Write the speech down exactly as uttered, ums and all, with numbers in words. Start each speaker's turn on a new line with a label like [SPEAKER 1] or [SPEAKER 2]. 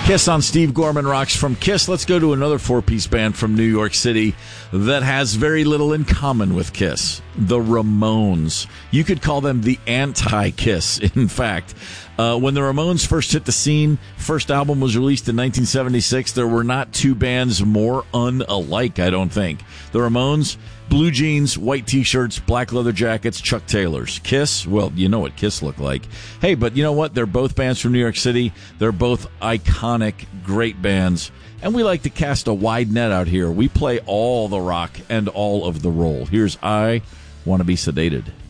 [SPEAKER 1] Kiss on Steve Gorman Rocks. From Kiss, let's go to another four-piece band from New York City that has very little in common with Kiss. The Ramones. You could call them the anti-Kiss, in fact. Uh, when the Ramones first hit the scene, first album was released in nineteen seventy-six, there were not two bands more unalike, I don't think. The Ramones, blue jeans, white T-shirts, black leather jackets, Chuck Taylors. Kiss, well, you know what Kiss looked like. Hey, but you know what? They're both bands from New York City. They're both iconic, great bands. And we like to cast a wide net out here. We play all the rock and all of the roll. Here's I Want to Be Sedated.